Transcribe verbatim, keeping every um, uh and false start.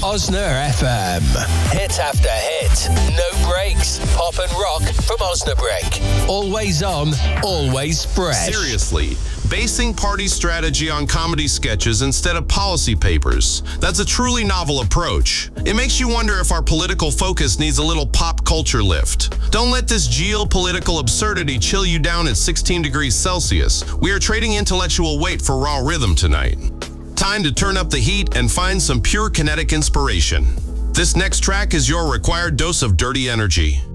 Osna F M. Hit after hit. No breaks. Pop and rock from Osnabrück. Always on, always fresh. Seriously, basing party strategy on comedy sketches instead of policy papers. That's a truly novel approach. It makes you wonder if our political focus needs a little pop culture lift. Don't let this geopolitical absurdity chill you down at sixteen degrees Celsius. We are trading intellectual weight for raw rhythm tonight. Time to turn up the heat and find some pure kinetic inspiration. This next track is your required dose of dirty energy.